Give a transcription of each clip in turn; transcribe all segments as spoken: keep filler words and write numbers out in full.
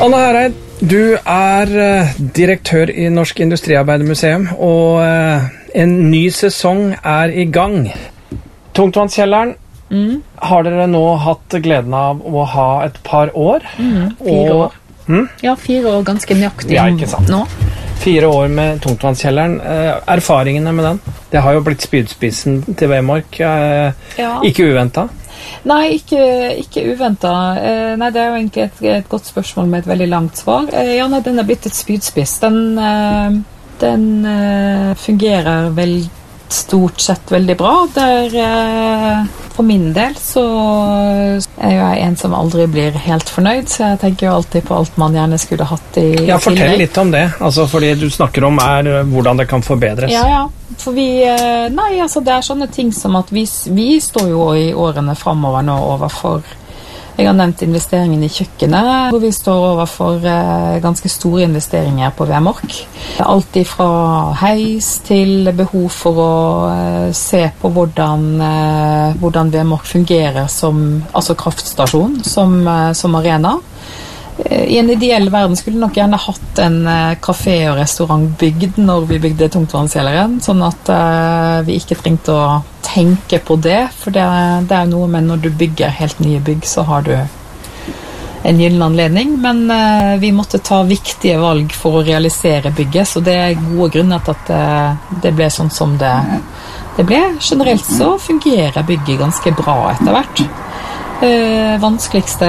Anna Hereid, du er uh, direktør i Norsk Industriarbeidermuseum, og uh, en ny sesong er i gang. Tungtvannskjelleren mm. har dere nå hatt gleden av å ha et par år. Mm, fire og, år. Mm? Ja, fire år ganske nøyaktig ja, ikke sant. nå. Fire år med Tungtvannskjelleren. Uh, erfaringene med den? Det har jo blitt spydspissen til Vemork. Uh, ja. Ikke uventet? Nei, ikke, ikke uventet. Eh, nei, det er jo egentlig et, et godt spørsmål med et veldig langt svar. Eh, ja, nei, den er blitt et spydspiss. Den, eh, den eh, fungerer vel stort sett veldig bra. Der, eh, for min del så er jo jeg en som aldri blir helt fornøyd, så jeg tenker jo alltid på alt man gjerne skulle hatt i Ja, fortell litt om det. Altså, fordi du snakker om er hvordan det kan forbedres. Ja, ja. For vi, nei, altså det er sånne ting som at vi, vi står jo i årene fremover nå overfor, jeg har nevnt investeringen i kjøkkenet, hvor vi står overfor eh, ganske store investeringer på Vemork. Alt ifra heis til behov for å eh, se på hvordan, eh, hvordan Vemork fungerer som, altså kraftstasjon, som, eh, som arena. I en ideell verden skulle vi nok gjerne hatt en kafé og restaurant bygd når vi bygde Tungtvannskjelleren, sånn at uh, vi ikke trengte å tenke på det, for det, det er noe med når du bygger helt nye bygg, så har du en gyllen anledning, men uh, vi måtte ta viktige valg for å realisere bygget, så det er gode grunner til at uh, det ble sånn som det, det ble. Generelt så fungerer bygget ganske bra etter hvert. Uh, vanskeligste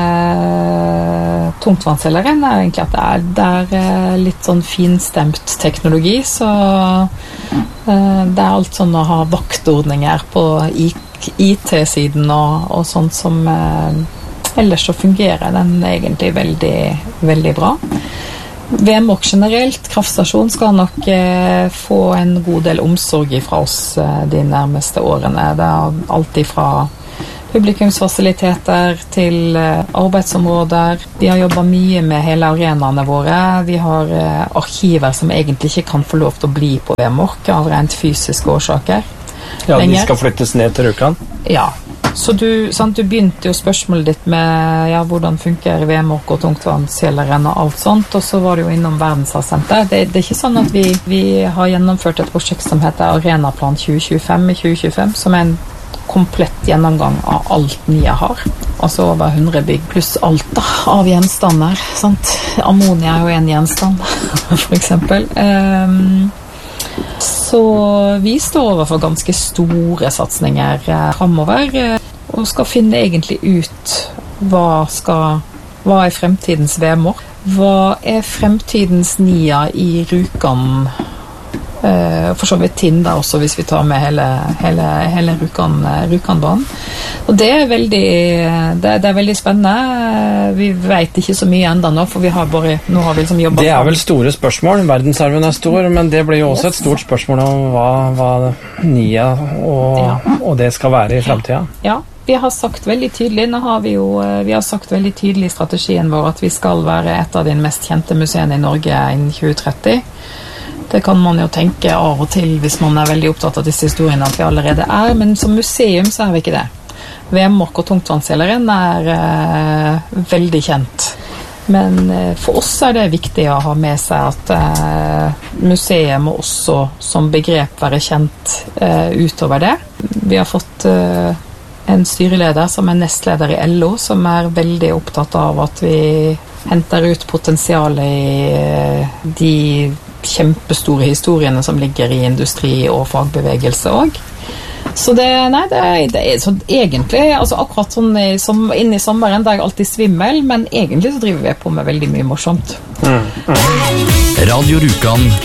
uh, tungtvannskjelleren er egentlig at det er, det er uh, litt sånn finstemt teknologi, så uh, det er alt sånn å ha vaktordninger på I T-siden og, og sånt som uh, ellers så fungerer den egentlig veldig, veldig bra. Vemork generelt, kraftstasjon, skal nok uh, få en god del omsorg fra oss uh, de nærmeste årene. Det er alt ifra publikumsfasiliteter til arbeidsområder. Vi har jobbet mye med hele arenaene våre. Vi har eh, arkiver som egentlig ikke kan få lov til å bli på Vemork av rent fysiske årsaker. Ja, de skal flyttes ned til Rjukan? Ja. Så du, sant, du begynte jo spørsmålet ditt med ja, hvordan funker Vemork og Tungtvannskjelleren og alt sånt, og så var det jo innom Verdensarvsenteret. Det, det er ikke sånn at vi, vi har gjennomført et prosjekt som heter Arenaplan tjue tjuefem i tjue tjuefem, som er en komplett gjennomgang av alt nye har. Altså over hundre bygg, pluss alt da, av gjenstander. Sant? Ammonia er jo en gjenstand, for eksempel. Um, så vi står overfor ganske store satsninger eh, fremover, eh, og skal finne egentlig ut hva, skal, hva er fremtidens Vemork. Hva er fremtidens Nia i Rjukan? Uh, for så vidt Tinda også, hvis vi tar med hele, hele, hele Rjukan, Rjukanbanen. Og det er veldig det, det er veldig spennende. Vi vet ikke så mye enda nå, for vi har bare nå har vi liksom jobbet. Det er vel store spørsmål. Verdensarven er stor, men det blir jo også yes. et stort spørsmål om hva, hva Nia og, ja. og det skal være i fremtiden. Ja, vi har sagt veldig tydelig, nå har vi jo vi har sagt veldig tydelig i strategien vår at vi skal være et av de mest kjente museene i Norge innen tjue tretti. Det kan man jo tenke av og til hvis man er veldig opptatt av disse historiene at vi allerede er, men som museum så er vi ikke det. Vemork og Tungtvannskjelleren er eh, veldig kjent. Men eh, for oss er det viktig å ha med seg at eh, museet må også som begrep være kjent eh, utover det. Vi har fått eh, en styreleder som er nestleder i L O, som er veldig opptatt av at vi henter ut potensialet i eh, de kjempestore historiene som ligger i industri og fagbevegelse også. Så det, nei, det, det er så egentlig, altså akkurat sånn i, som, inn i sommeren, det er alltid svimmel, men egentlig så driver vi på med veldig mye morsomt. Mm, mm. Radio Rjukan